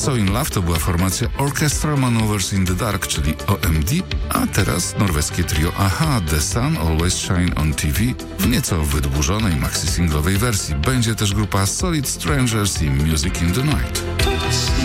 So In Love to była formacja Orchestra Maneuvers in the Dark, czyli OMD, a teraz norweskie trio Aha, The Sun Always Shine on TV w nieco wydłużonej maxi-singlowej wersji. Będzie też grupa Solid Strangers i Music in the Night.